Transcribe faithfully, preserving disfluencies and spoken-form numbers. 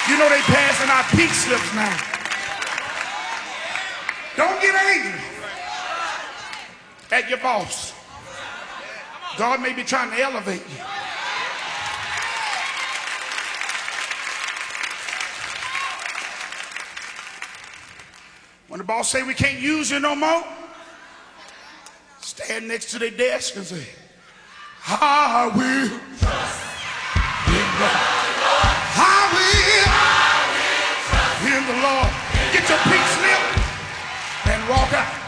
You know they passing out pink slips now. Don't get angry at your boss. God may be trying to elevate you. When the boss say we can't use you no more, stand next to their desk and say, I will trust in the Lord. I will, I will trust in the Lord. Get your pink slip and walk out.